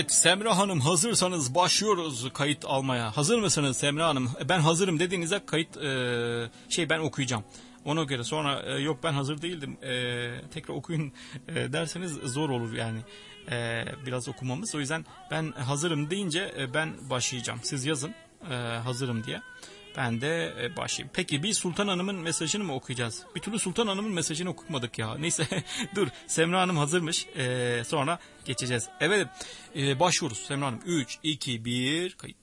Evet Semra Hanım, hazırsanız başlıyoruz kayıt almaya. Hazır mısınız Semra Hanım? Ben hazırım dediğinizde kayıt ben okuyacağım. Ona göre sonra yok ben hazır değildim tekrar okuyun derseniz zor olur yani. Biraz okumamız. O yüzden ben hazırım deyince ben başlayacağım. Siz yazın hazırım diye. Ben de başlayayım. Peki bir Sultan Hanım'ın mesajını mı okuyacağız? Bir türlü Sultan Hanım'ın mesajını okumadık ya. Neyse dur. Semra Hanım hazırmış. Sonra geçeceğiz. Evet başlıyoruz Semra Hanım. 3, 2, 1 kayıt.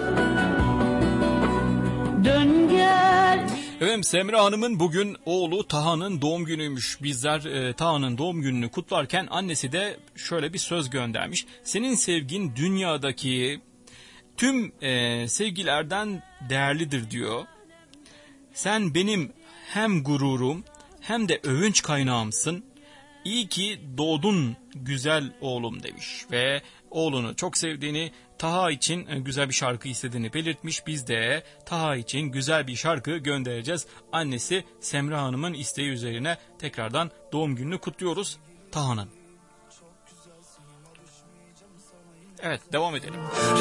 Dön gel. Evet Semra Hanım'ın bugün oğlu Taha'nın doğum günüymüş. Bizler Taha'nın doğum gününü kutlarken annesi de şöyle bir söz göndermiş. Senin sevgin dünyadaki tüm sevgilerden değerlidir diyor. Sen benim hem gururum hem de övünç kaynağımsın. İyi ki doğdun güzel oğlum demiş. Ve oğlunu çok sevdiğini, Taha için güzel bir şarkı istediğini belirtmiş. Biz de Taha için güzel bir şarkı göndereceğiz. Annesi Semra Hanım'ın isteği üzerine tekrardan doğum gününü kutluyoruz Taha'nın. Evet devam edelim.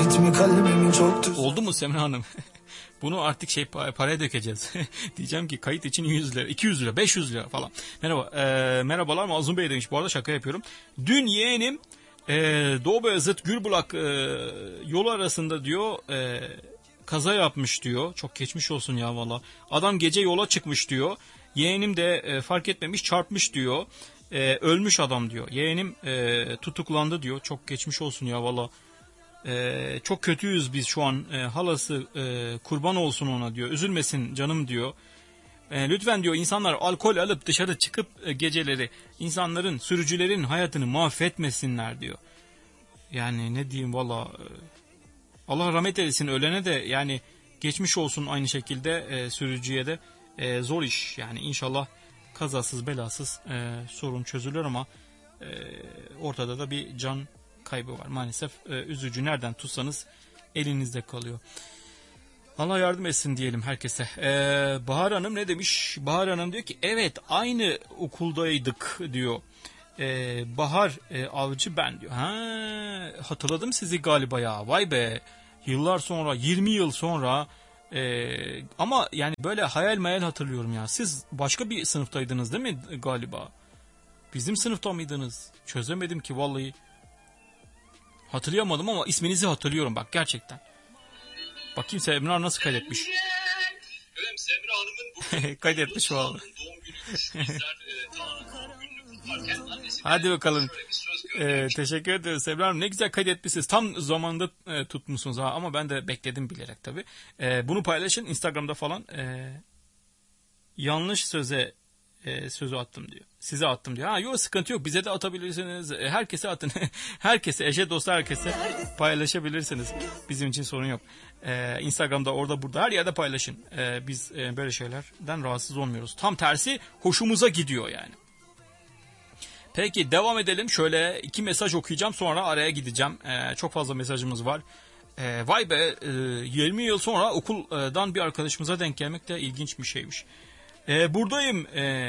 Oldu mu Semra Hanım? Bunu artık paraya dökeceğiz. Diyeceğim ki kayıt için 100 lira, 200 lira, 500 lira falan. Merhaba, merhabalar Mazlum Bey demiş. Bu arada şaka yapıyorum. Dün yeğenim Doğu Beyazıt Gürbulak yolu arasında diyor kaza yapmış diyor. Çok geçmiş olsun ya valla. Adam gece yola çıkmış diyor. Yeğenim de fark etmemiş çarpmış diyor. Ölmüş adam diyor. Yeğenim tutuklandı diyor. Çok geçmiş olsun ya valla. Çok kötüyüz biz şu an. Halası kurban olsun ona diyor. Üzülmesin canım diyor. Lütfen diyor insanlar alkol alıp dışarı çıkıp geceleri insanların, sürücülerin hayatını mahvetmesinler diyor. Yani ne diyeyim valla. Allah rahmet eylesin ölene de yani geçmiş olsun aynı şekilde sürücüye de zor iş. Yani inşallah kazasız belasız sorun çözülür ama ortada da bir can kaybı var maalesef. Üzücü, nereden tutsanız elinizde kalıyor. Allah yardım etsin diyelim herkese. Bahar Hanım ne demiş? Bahar Hanım diyor ki evet aynı okuldaydık diyor. Bahar Avcı ben diyor. Hatırladım sizi galiba ya. Vay be. Yıllar sonra, 20 yıl sonra ama yani böyle hayal meyal hatırlıyorum ya. Siz başka bir sınıftaydınız değil mi galiba? Bizim sınıfta mıydınız? Çözemedim ki vallahi. Hatırlayamadım ama isminizi hatırlıyorum bak gerçekten. Bakayım Semra nasıl kaydetmiş. Evet Semra Hanım'ın kaydetmiş valla. Doğum günüymüş. Bizler Taha'nın doğum gününü kutlarken annesine hadi bakalım. Şöyle teşekkür ederim Semra Hanım. Ne güzel kaydetmişsiniz. Tam zamanında tutmuşsunuz ha ama ben de bekledim bilerek tabii. Bunu paylaşın Instagram'da falan. Yanlış sözü attım diyor. Size attım diyor. Yok sıkıntı yok. Bize de atabilirsiniz. Herkese atın. Herkese, eşe, dosta herkese paylaşabilirsiniz. Bizim için sorun yok. Instagram'da orada burada her yerde paylaşın. Biz böyle şeylerden rahatsız olmuyoruz. Tam tersi hoşumuza gidiyor yani. Peki devam edelim. Şöyle 2 mesaj okuyacağım sonra araya gideceğim. Çok fazla mesajımız var. Vay be 20 yıl sonra okuldan bir arkadaşımıza denk gelmek de ilginç bir şeymiş. Buradayım.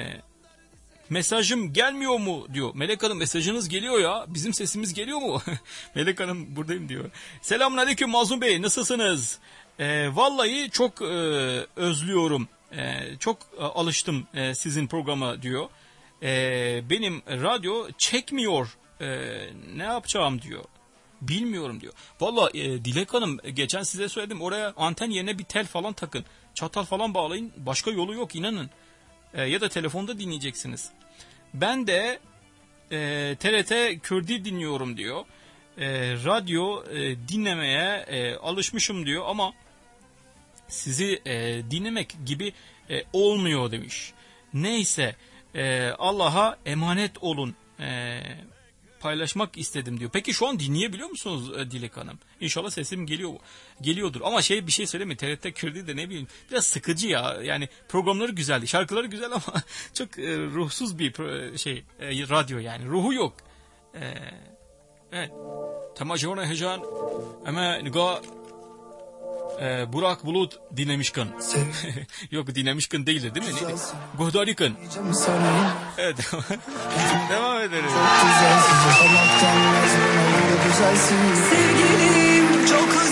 Mesajım gelmiyor mu diyor. Melek Hanım mesajınız geliyor ya. Bizim sesimiz geliyor mu? Melek Hanım buradayım diyor. Selamünaleyküm Mazlum Bey. Nasılsınız? Vallahi çok özlüyorum. Çok alıştım sizin programa diyor. Benim radyo çekmiyor. Ne yapacağım diyor. Bilmiyorum diyor. Vallahi Dilek Hanım geçen size söyledim. Oraya anten yerine bir tel falan takın. Çatal falan bağlayın. Başka yolu yok inanın. Ya da telefonda dinleyeceksiniz. Ben de TRT Kürdi dinliyorum diyor. Radyo dinlemeye alışmışım diyor ama sizi dinlemek gibi olmuyor demiş. Neyse Allah'a emanet olun. Paylaşmak istedim diyor. Peki şu an dinleyebiliyor musunuz Dilek Hanım? İnşallah sesim geliyordur. Ama bir şey söyleyeyim mi? TRT Kürdi de ne bileyim biraz sıkıcı ya. Yani programları güzeldi. Şarkıları güzel ama çok ruhsuz bir radyo yani. Ruhu yok. Evet. Temacona heyecan ama niga Burak Bulut dinlemişken. Yok dinlemişken değildi değil mi? Neydi? Gohdariken. Evet. Devam edelim. güzelsin. Sevgilim çok